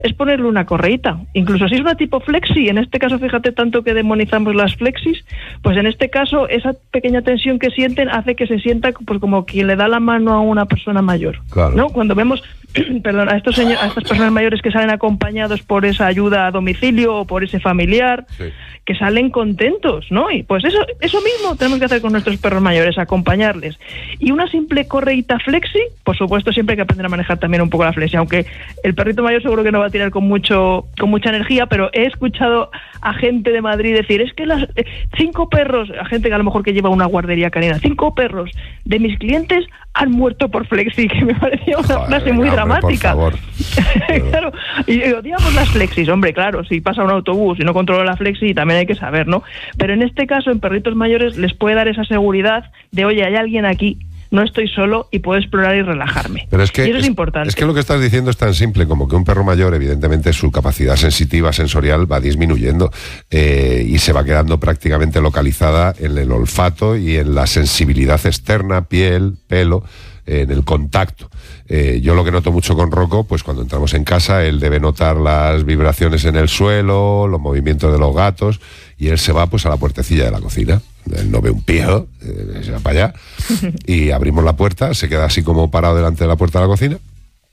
es ponerle una correíta. Incluso si es una tipo flexi, en este caso fíjate tanto que demonizamos las flexis, pues en este caso esa pequeña tensión que sienten hace que se sienta pues como quien le da la mano a una persona mayor. Claro. ¿No? Cuando vemos perdón, a estas personas mayores que salen acompañados por esa ayuda a domicilio o por ese familiar, sí, que salen contentos, ¿no? Y pues eso mismo tenemos que hacer con nuestros perros mayores, acompañarles. Y una simple correíta flexi, por supuesto siempre hay que aprender a manejar también un poco la flexi, aunque el perrito mayor seguro que no va a tirar con mucha energía, pero he escuchado a gente de Madrid decir, es que 5 perros, a gente que a lo mejor que lleva una guardería canina, 5 perros de mis clientes han muerto por flexi, que me parecía una frase muy dramática. Por favor. Claro, y odiamos las flexis, hombre, claro, si pasa un autobús y no controla la flexi también hay que saber, ¿no? Pero en este caso, en perritos mayores, les puede dar esa seguridad de, oye, hay alguien aquí, no estoy solo y puedo explorar y relajarme. Pero es que, y eso es importante. Es que lo que estás diciendo es tan simple como que un perro mayor, evidentemente, su capacidad sensitiva, sensorial, va disminuyendo y se va quedando prácticamente localizada en el olfato y en la sensibilidad externa, piel, pelo, en el contacto. Yo lo que noto mucho con Rocco, pues cuando entramos en casa, él debe notar las vibraciones en el suelo, los movimientos de los gatos, y él se va pues a la puertecilla de la cocina. Él no ve un pijo, se va para allá, y abrimos la puerta, se queda así como parado delante de la puerta de la cocina,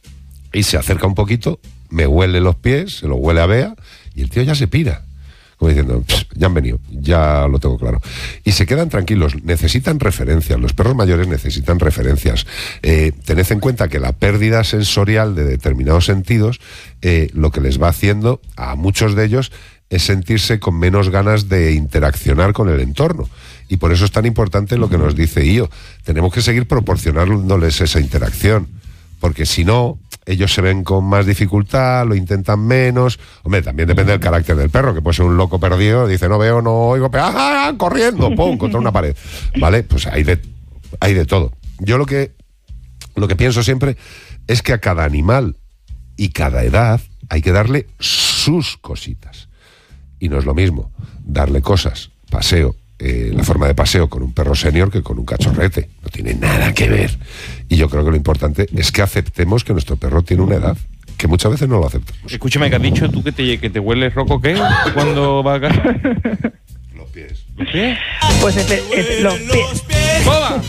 y se acerca un poquito, me huele los pies, se los huele a Bea, y el tío ya se pira, como diciendo, ya han venido, ya lo tengo claro. Y se quedan tranquilos, necesitan referencias, los perros mayores necesitan referencias. Tened en cuenta que la pérdida sensorial de determinados sentidos, lo que les va haciendo a muchos de ellos es sentirse con menos ganas de interaccionar con el entorno. Y por eso es tan importante lo que nos dice Io. Tenemos que seguir proporcionándoles esa interacción, porque si no, ellos se ven con más dificultad, lo intentan menos. Hombre, también depende del carácter del perro, que puede ser un loco perdido, dice, no veo, no oigo, ¡ah, corriendo! ¡Pum! Contra una pared. ¿Vale? Pues hay de todo. Yo lo que pienso siempre es que a cada animal y cada edad hay que darle sus cositas. Y no es lo mismo darle cosas, paseo, la forma de paseo con un perro senior que con un cachorrete. No tiene nada que ver. Y yo creo que lo importante es que aceptemos que nuestro perro tiene una edad, que muchas veces no lo aceptamos. Escúchame, que has dicho tú que te hueles, Rocco, ¿qué? Cuando vas a casa. Los pies. ¿Los pies? Pues los pies. ¡Toma!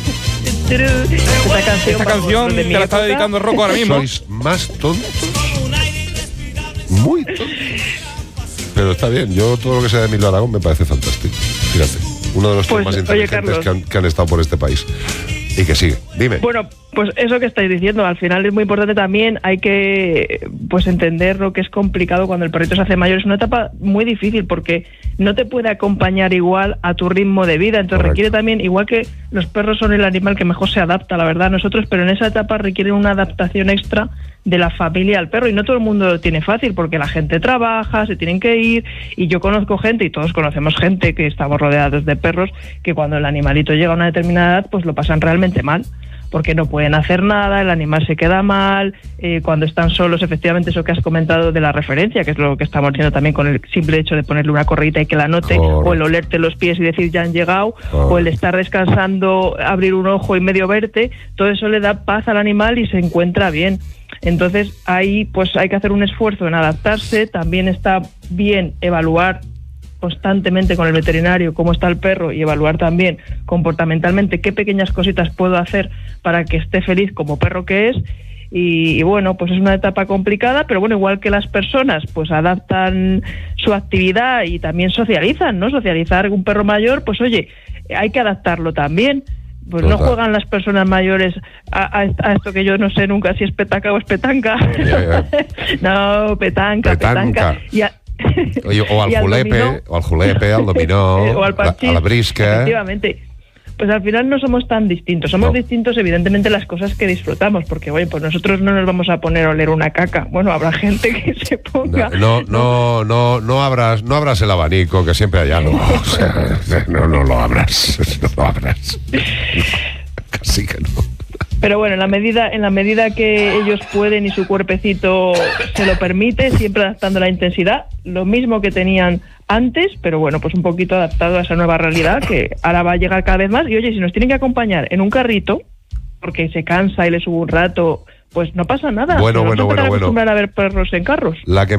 Esta canción te la está dedicando Rocco ahora mismo. Sois más tontos. Muy tontos. Pero está bien, yo todo lo que sea de Emilio Aragón me parece fantástico. Fíjate, uno de los tíos más inteligentes que han estado por este país. Y que sigue, dime. Bueno, pues eso que estáis diciendo, al final es muy importante también, hay que pues entender lo que es complicado cuando el perrito se hace mayor. Es una etapa muy difícil porque no te puede acompañar igual a tu ritmo de vida, entonces Correcto. Requiere también, igual que los perros son el animal que mejor se adapta, la verdad, a nosotros, pero en esa etapa requieren una adaptación extra de la familia al perro, y no todo el mundo lo tiene fácil porque la gente trabaja, se tienen que ir, y yo conozco gente, y todos conocemos gente que estamos rodeados de perros, que cuando el animalito llega a una determinada edad pues lo pasan realmente mal, porque no pueden hacer nada, el animal se queda mal, cuando están solos, efectivamente eso que has comentado de la referencia, que es lo que estamos diciendo también con el simple hecho de ponerle una correíta y que la note, o el olerte los pies y decir ya han llegado, o el estar descansando, abrir un ojo y medio verte, todo eso le da paz al animal y se encuentra bien. Entonces ahí pues hay que hacer un esfuerzo en adaptarse. También está bien evaluar constantemente con el veterinario cómo está el perro y evaluar también comportamentalmente qué pequeñas cositas puedo hacer para que esté feliz como perro que es. Y bueno, pues es una etapa complicada, pero bueno, igual que las personas pues adaptan su actividad y también socializan, ¿no? Socializar un perro mayor, pues oye, hay que adaptarlo también. Pues total. No juegan las personas mayores a esto que yo no sé nunca si es petaca o es petanca. No, petanca. Oye, o al julepe, al dominó, o al parchís, a la brisca. Efectivamente. Pues al final no somos tan distintos. Somos distintos, evidentemente, las cosas que disfrutamos, porque, oye, pues nosotros no nos vamos a poner a oler una caca. Bueno, habrá gente que se ponga... No abras el abanico, que siempre hay algo. O sea, no lo abras. No lo abras. Casi que no. Pero bueno, en la medida que ellos pueden y su cuerpecito se lo permite, siempre adaptando la intensidad, lo mismo que tenían antes, pero bueno, pues un poquito adaptado a esa nueva realidad que ahora va a llegar cada vez más. Y oye, si nos tienen que acompañar en un carrito, porque se cansa y le sube un rato, pues no pasa nada. Bueno, Nos vamos a bueno. acostumbrar a ver perros en carros. La que